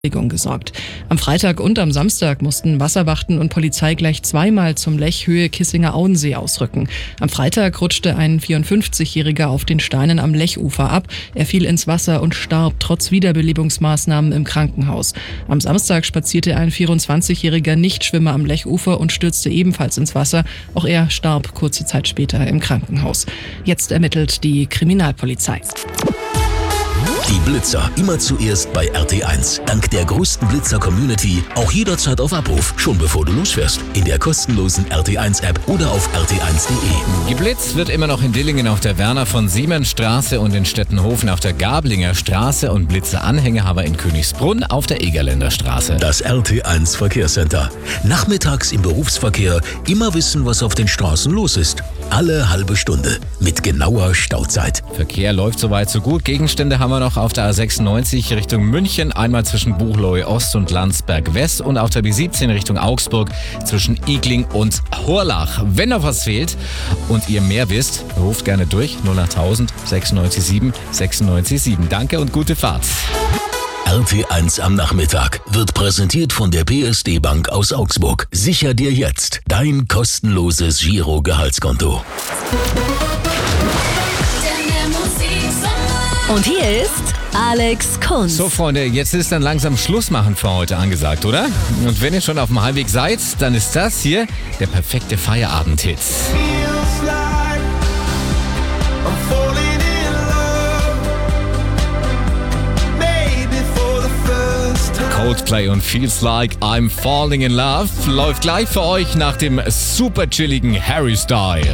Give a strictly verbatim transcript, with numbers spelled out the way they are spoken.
gesorgt. Am Freitag und am Samstag mussten Wasserwachten und Polizei gleich zweimal zum Lech Höhe Kissinger Auensee ausrücken. Am Freitag rutschte ein vierundfünfzigjähriger auf den Steinen am Lechufer ab. Er fiel ins Wasser und starb trotz Wiederbelebungsmaßnahmen im Krankenhaus. Am Samstag spazierte ein vierundzwanzigjähriger Nichtschwimmer am Lechufer und stürzte ebenfalls ins Wasser. Auch er starb kurze Zeit später im Krankenhaus. Jetzt ermittelt die Kriminalpolizei. Die Blitzer immer zuerst bei R T eins. Dank der größten Blitzer-Community auch jederzeit auf Abruf, schon bevor du losfährst. In der kostenlosen R T eins App oder auf r t eins punkt de. Geblitzt wird immer noch in Dillingen auf der Werner von Siemens Straße und in Stettenhofen auf der Gablinger Straße und Blitzer-Anhängehaber in Königsbrunn auf der Egerländer Straße. Das R T eins Verkehrscenter. Nachmittags im Berufsverkehr immer wissen, was auf den Straßen los ist. Alle halbe Stunde mit genauer Stauzeit. Verkehr läuft soweit so gut. Gegenstände haben wir noch auf der A sechsundneunzig Richtung München, einmal zwischen Buchloe Ost und Landsberg West und auf der B siebzehn Richtung Augsburg zwischen Igling und Hurlach. Wenn noch was fehlt und ihr mehr wisst, ruft gerne durch null achttausend sechsundneunzig sieben sechsundneunzig sieben. Danke und gute Fahrt. R T eins am Nachmittag wird präsentiert von der P S D Bank aus Augsburg. Sicher dir jetzt dein kostenloses Giro-Gehaltskonto. Und hier ist Alex Kunz. So Freunde, jetzt ist dann langsam Schluss machen für heute angesagt, oder? Und wenn ihr schon auf dem Heimweg seid, dann ist das hier der perfekte Feierabend-Hit. Coldplay und Feels Like I'm Falling in Love läuft gleich für euch nach dem super chilligen Harry Styles.